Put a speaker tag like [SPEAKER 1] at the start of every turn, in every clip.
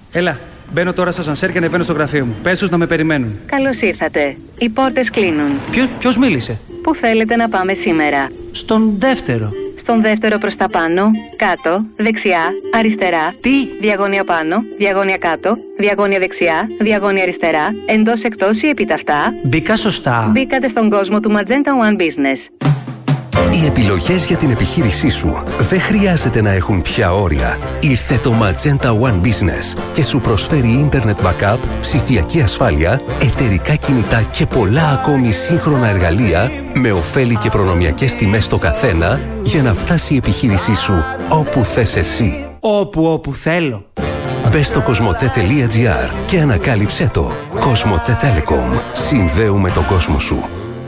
[SPEAKER 1] Έλα, μπαίνω τώρα στο ασανσέρ και ανεβαίνω στο γραφείο μου. Πες τους να με περιμένουν.
[SPEAKER 2] Καλώς ήρθατε. Οι πόρτες κλείνουν.
[SPEAKER 1] Ποιος μίλησε?
[SPEAKER 2] Πού θέλετε να πάμε σήμερα?
[SPEAKER 1] Στον δεύτερο.
[SPEAKER 2] Στον δεύτερο προς τα πάνω, κάτω, δεξιά, αριστερά.
[SPEAKER 1] Τι?
[SPEAKER 2] Διαγώνια πάνω, διαγώνια κάτω, διαγώνια δεξιά, διαγώνια αριστερά, εντός εκτός ή επιταυτά.
[SPEAKER 1] Μπήκα σωστά?
[SPEAKER 2] Μπήκατε στον κόσμο του Magenta One Business.
[SPEAKER 3] Οι επιλογές για την επιχείρησή σου δεν χρειάζεται να έχουν πια όρια. Ήρθε το Magenta One Business και σου προσφέρει ίντερνετ backup, ψηφιακή ασφάλεια, εταιρικά κινητά και πολλά ακόμη σύγχρονα εργαλεία με ωφέλη και προνομιακές τιμές στο καθένα για να φτάσει η επιχείρησή σου όπου θες εσύ.
[SPEAKER 1] Όπου θέλω.
[SPEAKER 3] Μπες στο cosmote.gr και ανακάλυψέ το. Cosmote Telecom. Συνδέουμε τον κόσμο σου.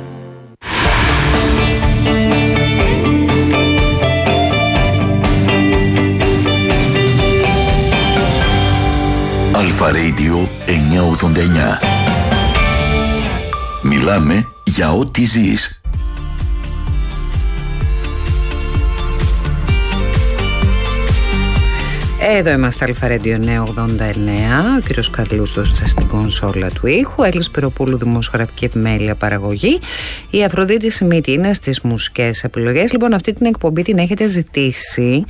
[SPEAKER 4] Αλφα Radio 989. Μιλάμε για ό,τι ζεις.
[SPEAKER 5] Εδώ είμαστε, Αλφα Radio 989. Ο κύριος Καρλούστος στην κονσόλα του ήχου, Έλλης Πυροπούλου, δημοσιογραφική επιμέλεια, παραγωγή. Η Αφροδίτη Σιμίτη είναι στις μουσικές επιλογές. Λοιπόν, αυτή την εκπομπή την έχετε ζητήσει.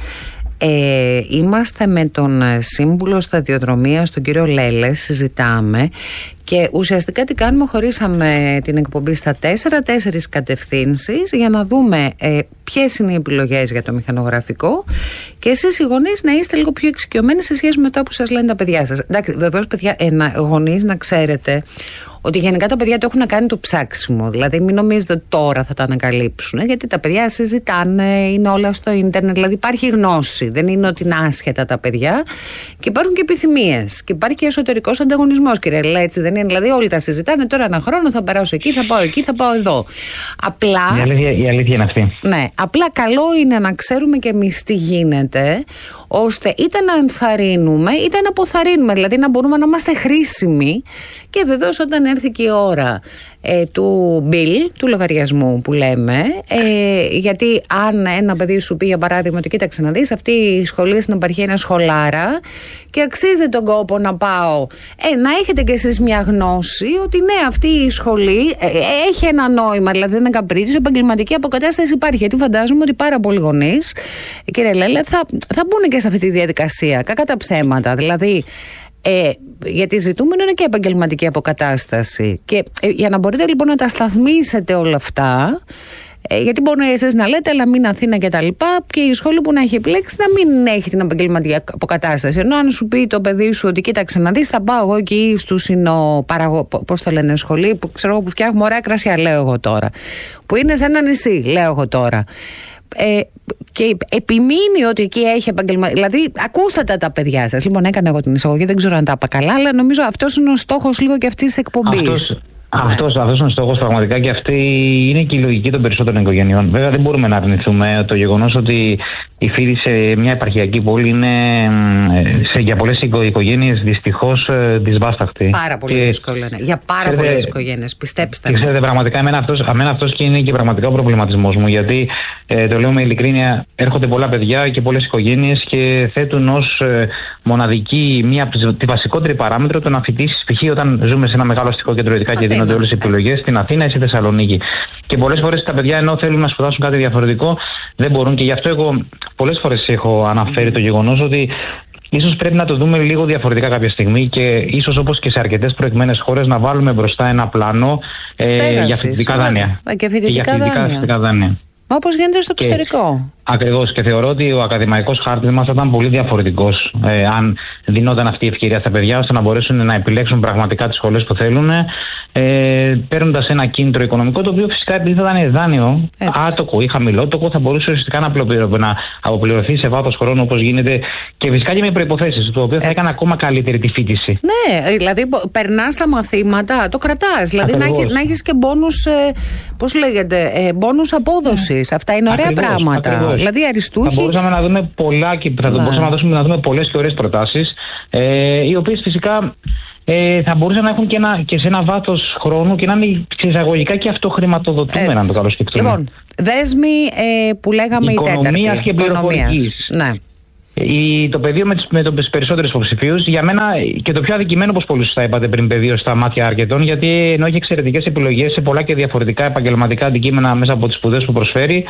[SPEAKER 5] Είμαστε με τον σύμβουλο σταδιοδρομίας, τον κύριο Λέλε, συζητάμε και ουσιαστικά τι κάνουμε, χωρίσαμε την εκπομπή στα τέσσερις κατευθύνσεις για να δούμε ποιες είναι οι επιλογές για το μηχανογραφικό και εσείς οι γονείς να είστε λίγο πιο εξοικειωμένοι σε σχέση με τα που σας λένε τα παιδιά σας. Εντάξει, βεβαίως παιδιά, γονείς να ξέρετε ότι γενικά τα παιδιά το έχουν κάνει το ψάξιμο. Δηλαδή, μην νομίζετε ότι τώρα θα τα ανακαλύψουν. Γιατί τα παιδιά συζητάνε, είναι όλα στο ίντερνετ. Δηλαδή, υπάρχει γνώση. Δεν είναι ότι είναι άσχετα τα παιδιά. Και υπάρχουν και επιθυμίες. Και υπάρχει και εσωτερικός ανταγωνισμός, κύριε Λέλε. Έτσι δεν είναι? Δηλαδή, όλοι τα συζητάνε. Τώρα ένα χρόνο θα περάσω εκεί, θα πάω εκεί, θα πάω εδώ. Απλά.
[SPEAKER 6] Η αλήθεια είναι αυτή.
[SPEAKER 5] Ναι. Απλά καλό είναι να ξέρουμε και εμείς τι γίνεται, ώστε είτε να ενθαρρύνουμε είτε να αποθαρρύνουμε. Δηλαδή, να μπορούμε να είμαστε χρήσιμοι. Και βεβαίως όταν έρθει και η ώρα του bill, του λογαριασμού που λέμε, γιατί αν ένα παιδί σου πει για παράδειγμα ότι κοίταξε να δεις, αυτή η σχολή στην επαρχία είναι σχολάρα και αξίζει τον κόπο να πάω, να έχετε κι εσείς μια γνώση ότι ναι, αυτή η σχολή έχει ένα νόημα, δηλαδή δεν είναι καπρίτης, επαγγελματική αποκατάσταση υπάρχει. Γιατί φαντάζομαι ότι πάρα πολλοί γονείς, κύριε Λέλε, θα μπουν και σε αυτή τη διαδικασία, κακά τα ψέματα, δηλαδή. Γιατί ζητούμενο είναι και επαγγελματική αποκατάσταση. Και για να μπορείτε λοιπόν να τα σταθμίσετε όλα αυτά, γιατί μπορεί εσείς να λέτε, αλλά μην Αθήνα και τα λοιπά, και η σχολή που να έχει επιλέξει να μην έχει την επαγγελματική αποκατάσταση. Ενώ αν σου πει το παιδί σου ότι κοίταξε να δεις, θα πάω εγώ εκεί στου πώς το λένε, σχολή που ξέρω εγώ που φτιάχνουμε ωραία κρασιά, λέω εγώ τώρα, που είναι σε ένα νησί, λέω εγώ τώρα. Και επιμείνει ότι εκεί έχει επαγγελματική. Δηλαδή, ακούστε τα παιδιά σας. Λοιπόν, έκανα εγώ την εισαγωγή, δεν ξέρω αν τα είπα καλά, αλλά νομίζω αυτός είναι ο στόχος λίγο και αυτής της εκπομπής.
[SPEAKER 6] Αυτός είναι ο στόχος πραγματικά και αυτή είναι και η λογική των περισσότερων οικογενειών. Βέβαια, δεν μπορούμε να αρνηθούμε το γεγονός ότι η Φύρη σε μια επαρχιακή πόλη είναι για πολλές οικογένειες δυστυχώς δυσβάσταχτη.
[SPEAKER 5] Πάρα πολύ δύσκολο είναι. Για πάρα πολλές οικογένειες, πιστέψτε με.
[SPEAKER 6] Ξέρετε, πραγματικά εμένα αυτός και είναι και πραγματικά ο προβληματισμός μου. Γιατί το λέω με ειλικρίνεια, έρχονται πολλά παιδιά και πολλές οικογένειες και θέτουν ως μοναδική, τη βασικότερη παράμετρο το να φοιτήσεις, π.χ. όταν ζούμε σε ένα μεγάλο αστικό κέντρο, ειδικά και δίνονται όλες οι επιλογές στην Αθήνα ή στη Θεσσαλονίκη. Και πολλές φορές τα παιδιά, ενώ θέλουν να σπουδάσουν κάτι διαφορετικό, δεν μπορούν. Και γι' αυτό εγώ πολλές φορές έχω αναφέρει το γεγονός ότι ίσως πρέπει να το δούμε λίγο διαφορετικά κάποια στιγμή και ίσως όπως και σε αρκετές προηγμένες χώρες να βάλουμε μπροστά ένα πλάνο για φοιτητικά δάνεια.
[SPEAKER 5] Και φοιτητικά δάνεια. Όπως γίνεται στο εξωτερικό.
[SPEAKER 6] Ακριβώς. Και θεωρώ ότι ο ακαδημαϊκός χάρτης μας θα ήταν πολύ διαφορετικός αν δινόταν αυτή η ευκαιρία στα παιδιά ώστε να μπορέσουν να επιλέξουν πραγματικά τις σχολές που θέλουν, παίρνοντας ένα κίνητρο οικονομικό, το οποίο φυσικά επειδή θα ήταν δάνειο άτοκο ή χαμηλότοκο, θα μπορούσε ουσιαστικά να αποπληρωθεί σε βάθος χρόνου όπως γίνεται και φυσικά και με προϋποθέσεις, το οποίο θα έκανε ακόμα καλύτερη τη φοιτηση.
[SPEAKER 5] Ναι, δηλαδή περνάς τα μαθήματα, το κρατάς. Δηλαδή να έχεις και μπόνους, πώς λέγεται, μπόνους απόδοσης. Αυτά είναι ωραία πράγματα.
[SPEAKER 6] Ακριβώς.
[SPEAKER 5] Δηλαδή αριστούχοι.
[SPEAKER 6] Θα μπορούσαμε να δούμε πολλά και μπορούσαμε να δούμε πολλές και ωραίες προτάσεις, οι οποίες φυσικά θα μπορούσαν να έχουν και σε ένα βάθος χρόνου και να είναι εισαγωγικά και αυτοχρηματοδοτούμενα, αν το καλοσκεφτούμε.
[SPEAKER 5] Λοιπόν, δέσμοι που λέγαμε η τέταρτη.
[SPEAKER 6] Οικονομίας και πληροφορικής.
[SPEAKER 5] Ναι.
[SPEAKER 6] Το πεδίο με τους περισσότερους υποψηφίους, για μένα και το πιο αδικημένο, όπως πολύ σωστά είπατε πριν, πεδίο στα μάτια αρκετών, γιατί ενώ έχει εξαιρετικές επιλογές σε πολλά και διαφορετικά επαγγελματικά αντικείμενα μέσα από τις σπουδές που προσφέρει,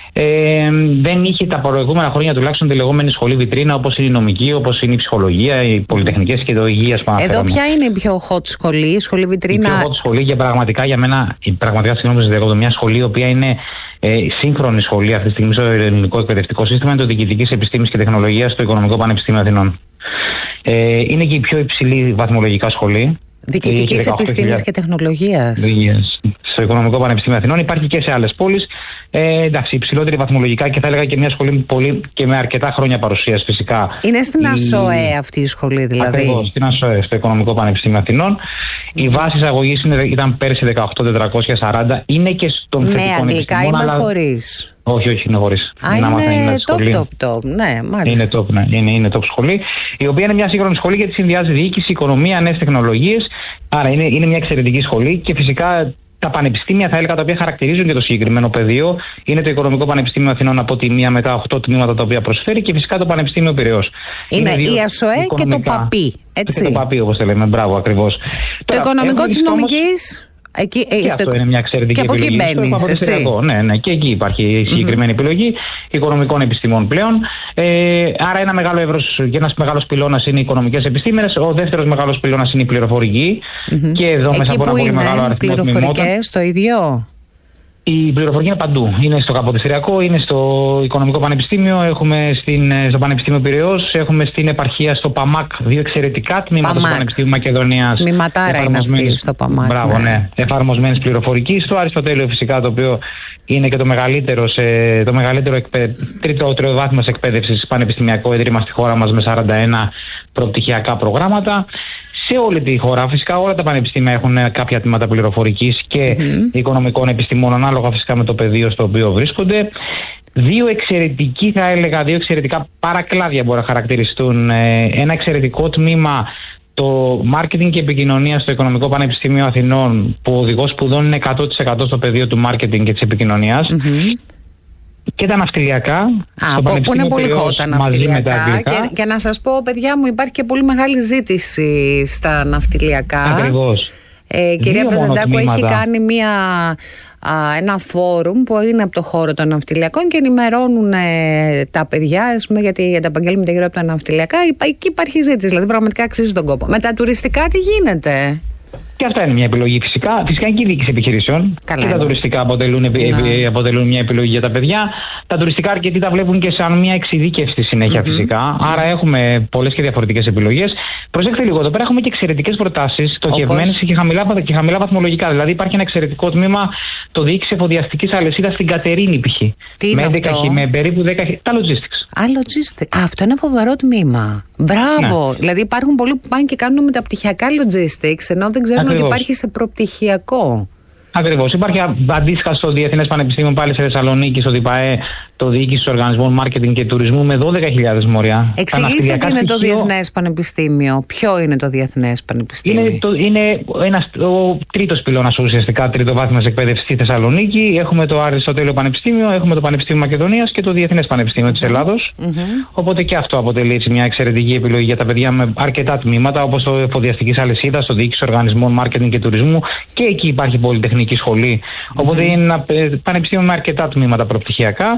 [SPEAKER 6] δεν είχε τα προηγούμενα χρόνια τουλάχιστον τη λεγόμενη σχολή βιτρίνα, όπως είναι η νομική, όπως είναι η ψυχολογία, οι πολυτεχνικές και το υγείας που αναφέραμε.
[SPEAKER 5] Εδώ ποια είναι η πιο hot σχολή, η σχολή βιτρίνα?
[SPEAKER 6] Η πιο hot σχολή και πραγματικά για μένα, συγγνώμη, μια σχολή η οποία είναι σύγχρονη σχολή αυτή τη στιγμή στο ελληνικό εκπαιδευτικό σύστημα, είναι το Διοικητικής Επιστήμης και Τεχνολογίας στο Οικονομικό Πανεπιστήμιο Αθηνών. Είναι και η πιο υψηλή βαθμολογικά σχολή.
[SPEAKER 5] Διοικητικής Επιστήμης και Τεχνολογίας.
[SPEAKER 6] Στο Οικονομικό Πανεπιστήμιο Αθηνών. Υπάρχει και σε άλλες πόλεις. Εντάξει, υψηλότερη βαθμολογικά και θα έλεγα και μια σχολή πολύ και με αρκετά χρόνια παρουσίας φυσικά.
[SPEAKER 5] Είναι στην ΑΣΟΕ αυτή η σχολή, δηλαδή.
[SPEAKER 6] Ακριβώς, στην ΑΣΟΕ, στο Οικονομικό Πανεπιστήμιο Αθηνών. Η βάση εισαγωγής ήταν πέρσι 18.440. Είναι και στον θετικό
[SPEAKER 5] ανοιχτό. Με αγγλικά ή χωρίς?
[SPEAKER 6] Όχι, είναι χωρίς.
[SPEAKER 5] Είναι top. Ναι, μάλιστα.
[SPEAKER 6] Είναι top σχολή, η οποία είναι μια σύγχρονη σχολή γιατί συνδυάζει διοίκηση, οικονομία, νέες τεχνολογίες. Άρα είναι μια εξαιρετική σχολή και φυσικά τα πανεπιστήμια, θα έλεγα, τα οποία χαρακτηρίζουν και το συγκεκριμένο πεδίο είναι το Οικονομικό Πανεπιστήμιο Αθηνών από τη μία με τα 8 τμήματα τα οποία προσφέρει και φυσικά το Πανεπιστήμιο Πειραιώς.
[SPEAKER 5] Είναι η ΑΣΟΕ και το ΠΑΠΗ.
[SPEAKER 6] Και το ΠΑΠΗ, όπως το λέμε. Μπράβο, ακριβώς.
[SPEAKER 5] Το Οικονομικό της Νομικής.
[SPEAKER 6] Και αυτό είναι μια εξαιρετική επιλογή.
[SPEAKER 5] Και από εκεί μπαίνεις,
[SPEAKER 6] ναι, και εκεί υπάρχει η συγκεκριμένη επιλογή οικονομικών επιστημών πλέον. Άρα ένα μεγάλο εύρος και ένας μεγάλος πυλώνας είναι οι οικονομικές επιστήμες. Ο δεύτερος μεγάλος πυλώνας είναι η πληροφορική. Και εδώ μέσα από ένα πολύ μεγάλο αριθμό τμήματων.
[SPEAKER 5] Πληροφορικές το ίδιο?
[SPEAKER 6] Η πληροφορική είναι παντού. Είναι στο Καποδιστριακό, είναι στο Οικονομικό Πανεπιστήμιο, έχουμε στο Πανεπιστήμιο Πειραιώς, έχουμε στην επαρχία στο ΠΑΜΑΚ δύο εξαιρετικά τμήματα του Πανεπιστήμιου Μακεδονίας.
[SPEAKER 5] Τμήματάρα είναι αυτή στο ΠΑΜΑΚ.
[SPEAKER 6] Μπράβο, ναι. Εφαρμοσμένης πληροφορικής. Στο Αριστοτέλειο φυσικά, το οποίο είναι και το μεγαλύτερο τρίτο βάθμιας εκπαίδευσης πανεπιστημιακό ίδρυμα στη χώρα μας με 41 προπτυχιακά προγράμματα. Σε όλη τη χώρα, φυσικά όλα τα πανεπιστήμια έχουν κάποια τμήματα πληροφορικής και οικονομικών επιστημών, ανάλογα φυσικά με το πεδίο στο οποίο βρίσκονται. Δύο εξαιρετικά παρακλάδια μπορεί να χαρακτηριστούν. Ένα εξαιρετικό τμήμα, το marketing και επικοινωνία στο Οικονομικό Πανεπιστήμιο Αθηνών, που ο οδηγός σπουδών είναι 100% στο πεδίο του marketing και της επικοινωνίας. Και τα ναυτιλιακά.
[SPEAKER 5] Που είναι πολύ hot τα ναυτιλιακά. Και να σας πω, παιδιά μου, υπάρχει και πολύ μεγάλη ζήτηση στα ναυτιλιακά.
[SPEAKER 6] Ακριβώς.
[SPEAKER 5] Κυρία Πεζεντάκου έχει κάνει ένα φόρουμ που είναι από το χώρο των ναυτιλιακών και ενημερώνουν τα παιδιά, γιατί τα επαγγέλματα γύρω από τα ναυτιλιακά εκεί υπάρχει ζήτηση. Δηλαδή πραγματικά αξίζει τον κόπο. Με τα τουριστικά τι γίνεται?
[SPEAKER 6] Και αυτά είναι μια επιλογή φυσικά. Φυσικά είναι και η διοίκηση επιχειρήσεων.
[SPEAKER 5] Καλά,
[SPEAKER 6] και τα τουριστικά αποτελούν μια επιλογή για τα παιδιά. Τα τουριστικά αρκετοί τα βλέπουν και σαν μια εξειδίκευση συνέχεια φυσικά. Άρα έχουμε πολλές και διαφορετικές επιλογές. Προσέξτε λίγο, εδώ πέρα έχουμε και εξαιρετικές προτάσεις, στοχευμένες και χαμηλά βαθμολογικά. Δηλαδή υπάρχει ένα εξαιρετικό τμήμα, το διοίκηση εφοδιαστικής αλυσίδας στην Κατερίνη π.χ. Με περίπου 10. Τα logistics.
[SPEAKER 5] Αυτό είναι φοβερό τμήμα. Μπράβο. Ναι. Δηλαδή υπάρχουν πολλοί που πάνε και κάνουν μεταπτυχιακά logistics, ενώ δεν ξέρουν ότι υπάρχει σε προπτυχιακό.
[SPEAKER 6] Ακριβώς. Υπάρχει αντίστοιχα στο Διεθνές Πανεπιστήμιο πάλι σε Θεσσαλονίκη, στο ΔΙΠΑΕ, το Διοίκηση Οργανισμών Μάρκετινγκ και Τουρισμού με 12.000 μοριά.
[SPEAKER 5] Εξηγήστε τι είναι το Διεθνές Πανεπιστήμιο. Ποιο είναι το Διεθνές Πανεπιστήμιο?
[SPEAKER 6] Είναι ο τρίτος πυλώνας ουσιαστικά τριτοβάθμιας εκπαίδευσης στη Θεσσαλονίκη. Έχουμε το Αριστοτέλειο Πανεπιστήμιο, έχουμε το Πανεπιστήμιο Μακεδονίας και το Διεθνές Πανεπιστήμιο της Ελλάδος. Οπότε και αυτό αποτελεί μια εξαιρετική επιλογή για τα παιδιά με αρκετά τμήματα, όπως το εφοδιαστικής αλυσίδας, το Διοίκηση Οργανισμών Μάρκετινγκ και Τουρισμού. Και εκεί υπάρχει πολυτεχνική σχολή. Οπότε είναι ένα πανεπιστήμιο με αρκετά τμήματα προπτυχιακά.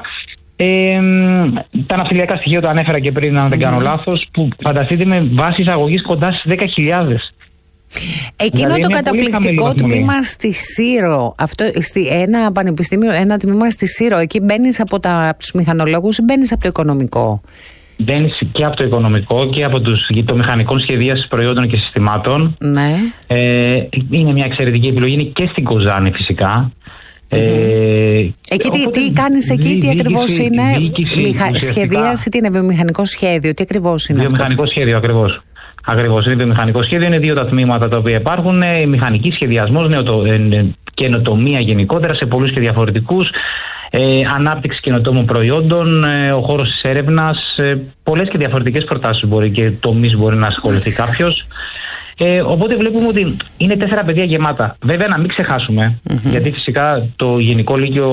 [SPEAKER 6] Τα ναυτιλιακά στοιχεία το ανέφερα και πριν, αν δεν κάνω λάθος, που φανταστείτε με βάση εισαγωγής κοντά στις 10.000.
[SPEAKER 5] Εκείνο δηλαδή το καταπληκτικό τμήμα στη Σύρο, ένα πανεπιστήμιο, ένα τμήμα στη Σύρο, εκεί μπαίνεις από τους μηχανολόγους ή μπαίνεις από το οικονομικό?
[SPEAKER 6] Μπαίνεις και από το οικονομικό και από το μηχανικό σχεδίασης προϊόντων και συστημάτων.
[SPEAKER 5] Ναι.
[SPEAKER 6] Είναι μια εξαιρετική επιλογή, είναι και στην Κοζάνη φυσικά.
[SPEAKER 5] Εκεί τι κάνεις εκεί, τι ακριβώς είναι? Σχεδίαση, τι είναι, βιομηχανικό σχέδιο, τι ακριβώς είναι?
[SPEAKER 6] Βιομηχανικό σχέδιο, ακριβώς. Είναι βιομηχανικό σχέδιο, είναι δύο τα τμήματα τα οποία υπάρχουν. Μηχανική σχεδιασμός, καινοτομία γενικότερα σε πολλούς και διαφορετικούς. Ανάπτυξη καινοτόμων προϊόντων, ο χώρος της έρευνας, πολλές και διαφορετικές προτάσεις και τομείς μπορεί να ασχοληθεί κάποιος. Οπότε βλέπουμε ότι είναι 4 παιδεία γεμάτα. Βέβαια να μην ξεχάσουμε, γιατί φυσικά το Γενικό Λύκειο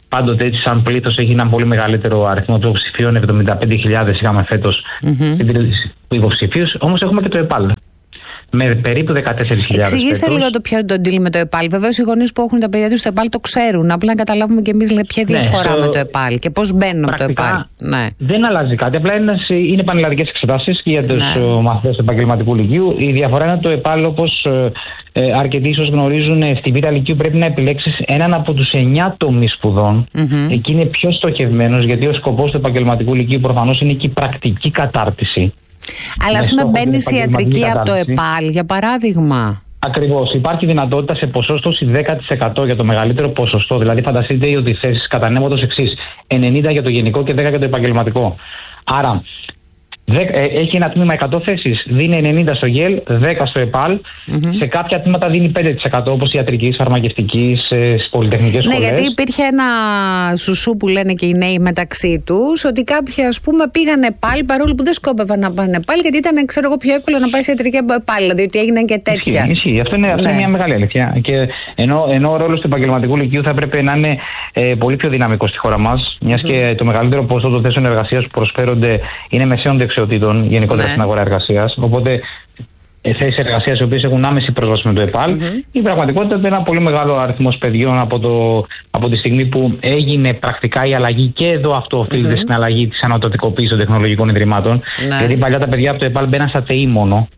[SPEAKER 6] πάντοτε έτσι, σαν πλήθος, έχει έναν πολύ μεγαλύτερο αριθμό υποψηφίων. 75.000 είχαμε φέτος υποψηφίους. Όμως έχουμε και το ΕΠΑΛ, με περίπου 14.000.
[SPEAKER 5] Εξηγήστε λίγο ποιο είναι το deal με το ΕΠΑΛ. Βεβαίως οι γονείς που έχουν τα παιδιά τους στο ΕΠΑΛ το ξέρουν. Απλά να καταλάβουμε και εμείς ποια διαφορά με το ΕΠΑΛ και πώς μπαίνουν από το ΕΠΑΛ. Ναι.
[SPEAKER 6] Δεν αλλάζει κάτι. Απλά είναι πανελλαδικές εξετάσεις και για τους μαθητές του επαγγελματικού λυκείου. Η διαφορά είναι το ΕΠΑΛ, όπως αρκετοί ίσως γνωρίζουν, στη Β' Λυκείου πρέπει να επιλέξεις έναν από τους 9 τομείς σπουδών. Εκεί είναι πιο στοχευμένος, γιατί ο σκοπός του επαγγελματικού λυκείου προφανώς είναι και η πρακτική κατάρτιση.
[SPEAKER 5] Αλλά ας πούμε μπαίνεις ιατρική από το ΕΠΑΛ, για παράδειγμα.
[SPEAKER 6] Ακριβώς. Υπάρχει δυνατότητα σε ποσόστοση 10% για το μεγαλύτερο ποσοστό. Δηλαδή, φανταστείτε ότι οι θέσεις κατανέμονται ως εξής: 90 για το γενικό και 10 για το επαγγελματικό. Άρα, έχει ένα τμήμα 100 θέσεις, δίνει 90 στο ΓΕΛ, 10 στο ΕΠΑΛ. Σε κάποια τμήματα δίνει 5%, όπως ιατρικής, φαρμακευτικής, στις πολυτεχνικές σχολές.
[SPEAKER 5] Ναι, γιατί υπήρχε ένα σουσού που λένε και οι νέοι μεταξύ τους, ότι κάποιοι ας πούμε πήγαν ΕΠΑΛ παρόλο που δεν σκόπευαν να πάνε ΕΠΑΛ, γιατί ήταν πιο εύκολο να πάει σε ιατρική από ΕΠΑΛ, δηλαδή ότι έγιναν και τέτοια.
[SPEAKER 6] Ισχύει. Αυτό είναι μια μεγάλη αλήθεια. Και ενώ ο ρόλος του επαγγελματικού λυκείου θα έπρεπε να είναι πολύ πιο δυναμικό στη χώρα μας, μιας και το μεγαλύτερο ποσοστό των θέσεων εργασίας που προσφέρονται είναι μεσαίων δεξιοτήτων γενικότερα στην αγορά εργασίας. Οπότε θέσεις εργασίας οι οποίες έχουν άμεση πρόσβαση με το ΕΠΑΛ. Η πραγματικότητα είναι ένα πολύ μεγάλο αριθμό παιδιών από τη στιγμή που έγινε πρακτικά η αλλαγή, και εδώ αυτό οφείλεται στην αλλαγή της ανατοτικοποίησης των τεχνολογικών ιδρυμάτων. Γιατί παλιά τα παιδιά από το ΕΠΑΛ μπαίναν στα ΤΕΗ μόνο.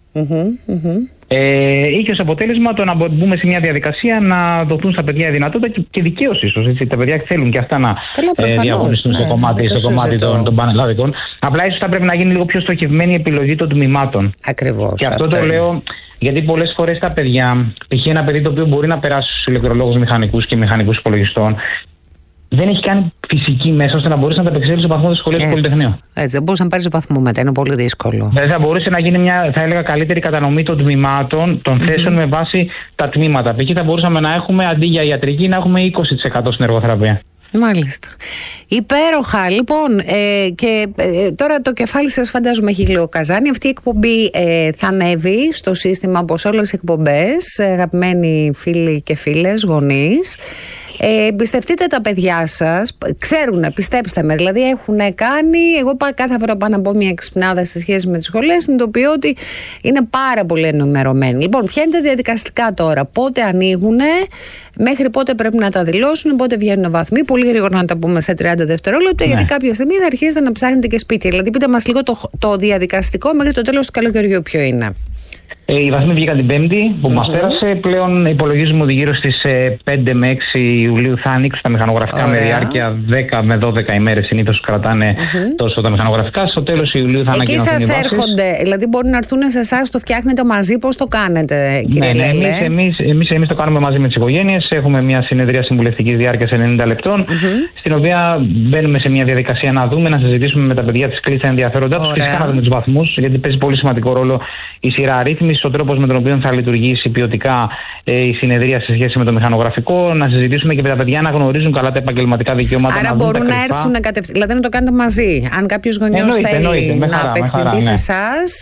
[SPEAKER 6] Είχε ως αποτέλεσμα το να μπούμε σε μια διαδικασία να δοθούν στα παιδιά η δυνατότητα και δικαίωση ίσως. Τα παιδιά θέλουν και αυτά να διαγωνιστούν σε κομμάτι των πανελλαδικών. Απλά ίσως θα πρέπει να γίνει λίγο πιο στοχευμένη η επιλογή των τμήματων.
[SPEAKER 5] Ακριβώς.
[SPEAKER 6] Και αυτό το λέω γιατί πολλές φορές τα παιδιά, π.χ. ένα παιδί το οποίο μπορεί να περάσει στους ηλεκτρολόγους μηχανικούς και μηχανικούς υπολογιστών, δεν έχει κάνει φυσική μέσα ώστε να μπορέσει να τα επεξέλθει στο βαθμό της σχολής του Πολυτεχνείου.
[SPEAKER 5] Έτσι, δεν μπορούσε να πάρει βαθμό μετά, είναι πολύ δύσκολο.
[SPEAKER 6] Δηλαδή θα μπορούσε να γίνει μια, θα έλεγα, καλύτερη κατανομή των τμήματων, των θέσεων με βάση τα τμήματα. Εκεί θα μπορούσαμε να έχουμε αντί για ιατρική να έχουμε 20% στην εργοθεραπεία.
[SPEAKER 5] Μάλιστα. Υπέροχα. Λοιπόν, και τώρα το κεφάλι σας φαντάζομαι έχει λίγο καζάνι. Αυτή η εκπομπή θα ανέβει στο σύστημα όπως όλες οι εκπομπές. Αγαπημένοι φίλοι και φίλες, γονείς, εμπιστευτείτε τα παιδιά σας. Ξέρουν, πιστέψτε με, δηλαδή έχουν κάνει. Εγώ κάθε φορά πάω να πω μια εξυπνάδα σε σχέση με τις σχολές, συνειδητοποιώ ότι είναι πάρα πολύ ενημερωμένοι. Λοιπόν, ποια είναι τα διαδικαστικά τώρα, πότε ανοίγουν, μέχρι πότε πρέπει να τα δηλώσουν, πότε βγαίνουν βαθμοί. Πολύ γρήγορα να τα πούμε σε 30 δευτερόλεπτα, γιατί κάποια στιγμή θα αρχίσετε να ψάχνετε και σπίτια. Δηλαδή, πείτε μας λίγο το διαδικαστικό μέχρι το τέλος του καλοκαιριού ποιο είναι.
[SPEAKER 6] Οι βαθμοί βγήκαν την Πέμπτη που μας πέρασε. Πλέον υπολογίζουμε ότι γύρω στις 5 με 6 Ιουλίου θα ανοίξουν τα μηχανογραφικά με διάρκεια 10 με 12 ημέρες. Συνήθως κρατάνε τόσο τα μηχανογραφικά. Στο τέλος Ιουλίου θα ανακοινωθούν οι βάσεις.
[SPEAKER 5] Εκεί σας έρχονται, δηλαδή μπορεί να έρθουν σε εσάς, το φτιάχνετε μαζί, πώς το κάνετε, κύριε Λέλε?
[SPEAKER 6] Εμείς το κάνουμε μαζί με τις οικογένειες. Έχουμε μια συνεδρία συμβουλευτικής διάρκειας 90 λεπτών, στην οποία μπαίνουμε σε μια διαδικασία να δούμε, να συζητήσουμε με τα παιδιά τις κλίσεις ενδιαφέροντά τους. Φυσικά να δούμε τους βαθμούς, γιατί παίζει πολύ σημαντικό ρόλο η σειρά αρρύθμισης, ο τρόπος με τον οποίο θα λειτουργήσει ποιοτικά η συνεδρία σε σχέση με το μηχανογραφικό, να συζητήσουμε και με τα παιδιά να γνωρίζουν καλά τα επαγγελματικά δικαιώματα.
[SPEAKER 5] Άρα μπορούν να έρθουν κατευθείαν, δηλαδή να το κάνετε μαζί. Αν κάποιος γονιός θέλει να απευθυνθεί σε εσάς,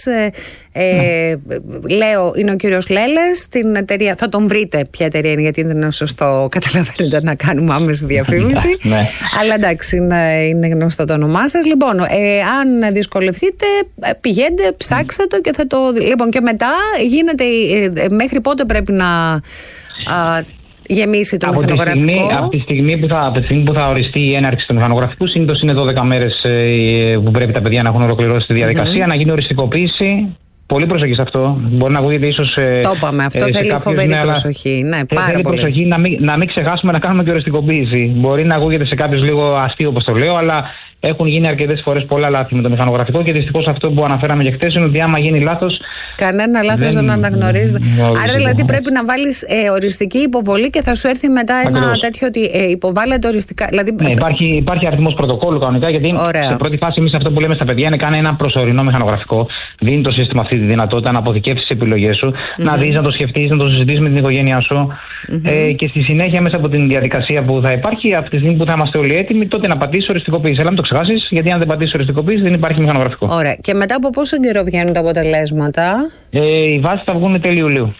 [SPEAKER 5] λέω, είναι ο κύριος Λέλες, την εταιρεία, θα τον βρείτε ποια εταιρεία είναι, γιατί δεν είναι σωστό, καταλαβαίνετε, να κάνουμε άμεση διαφήμιση. Αλλά εντάξει, είναι γνωστό το όνομά σας. Λοιπόν, αν δυσκολευτείτε, πηγαίνετε, ψάξτε το και θα το. Λοιπόν, και μετά γίνεται, μέχρι πότε πρέπει να γεμίσει το μηχανογραφικό?
[SPEAKER 6] Από τη στιγμή που θα οριστεί η έναρξη του μηχανογραφικού, συνήθως είναι 12 μέρες που πρέπει τα παιδιά να έχουν ολοκληρώσει τη διαδικασία, να γίνει οριστικοποίηση. Πολύ προσοχή σε αυτό. Μπορεί να ακούγεται ίσως. Το
[SPEAKER 5] είπαμε, αυτό θέλει φοβερή προσοχή. Ναι, πάρα
[SPEAKER 6] θέλει
[SPEAKER 5] πολύ.
[SPEAKER 6] Προσοχή να μην ξεχάσουμε να κάνουμε και οριστικοποίηση. Μπορεί να ακούγεται σε κάποιους λίγο αστείο, όπως το λέω, αλλά έχουν γίνει αρκετές φορές πολλά λάθη με το μηχανογραφικό και δυστυχώς αυτό που αναφέραμε και χθες είναι ότι άμα γίνει λάθος.
[SPEAKER 5] Κανένα λάθος δεν αναγνωρίζεται. Άρα δηλαδή πρέπει να βάλεις οριστική υποβολή και θα σου έρθει μετά ένα τέτοιο ότι υποβάλλεται οριστικά. Δηλαδή...
[SPEAKER 6] Ναι, υπάρχει αριθμός πρωτοκόλλου κανονικά, γιατί σε πρώτη φάση εμείς αυτό που λέμε στα παιδιά είναι κάνει ένα προσωρινό μηχανογραφικό. Δίνει το σύστημα αυτή τη δυνατότητα να αποθηκεύσεις τις επιλογές σου, να δεις, να το σκεφτείς, να το συζητήσεις με την οικογένειά σου και στη συνέχεια μέσα από την διαδικασία που θα υπάρχει, από τη στιγμή που θα είμαστε όλοι έτοιμοι, τότε να πατήσεις οριστικοποίηση. Αλλά μην το ξεχάσεις, γιατί αν δεν πατήσεις οριστικοποίηση δεν υπάρχει μηχανογραφικό.
[SPEAKER 5] Ωραία. Και μετά από πόσο καιρό βγαίνουν τα αποτελέσματα?
[SPEAKER 6] Οι βάσεις θα βγουν τέλη Ιουλίου.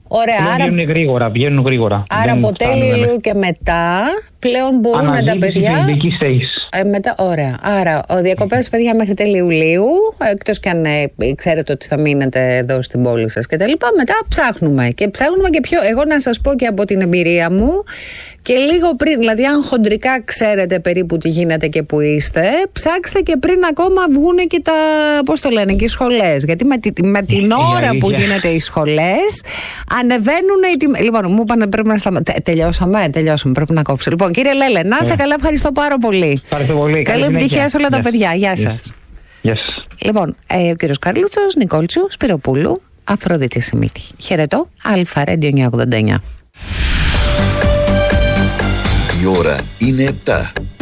[SPEAKER 5] Ωραία,
[SPEAKER 6] βγαίνουν γρήγορα.
[SPEAKER 5] Άρα από τέλη ηλίου και μετά πλέον μπορούν τα παιδιά. Μετά, ωραία. Άρα, διακοπές, παιδιά, μέχρι τέλη Ιουλίου, εκτός και αν ξέρετε ότι θα μείνετε εδώ στην πόλη σας κτλ. Μετά ψάχνουμε και πιο. Εγώ να σας πω και από την εμπειρία μου και λίγο πριν, δηλαδή, αν χοντρικά ξέρετε περίπου τι γίνεται και που είστε, ψάξτε και πριν ακόμα βγουν και τα. Πώς το λένε, και οι σχολές. Γιατί με την ώρα που γίνεται οι σχολές, ανεβαίνουν οι τιμές. Λοιπόν, μου είπαν πρέπει να σταματήσουμε. Τελειώσαμε, πρέπει να κόψω. Λοιπόν, κύριε Λέλε, να είστε καλά, ευχαριστώ πάρα πολύ. Καλή επιτυχία σε όλα τα παιδιά. Γεια σας.
[SPEAKER 6] Γεια σας.
[SPEAKER 5] Λοιπόν, ο κύριος Καρλούτσος, Νικόλτσου, Σπυροπούλου, Αφροδίτη Σιμίτη. Χαιρετώ, Αλφα Radio 989.
[SPEAKER 4] Η ώρα είναι 7.